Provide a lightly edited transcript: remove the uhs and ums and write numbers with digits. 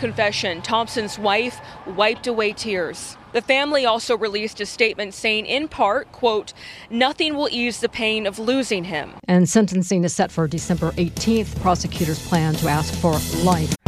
confession, Thompson's wife wiped away tears. The family also released a statement saying, in part, quote, "Nothing will ease the pain of losing him." And sentencing is set for December 18th. Prosecutors plan to ask for life.